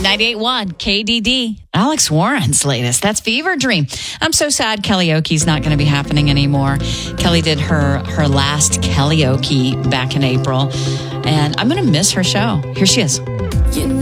98.1 KDD. Alex Warren's latest. That's Fever Dream. I'm so sad Kellyoke's not going to be happening anymore. Kelly did her last Kellyoke back in April, and I'm going to miss her show. Here she is.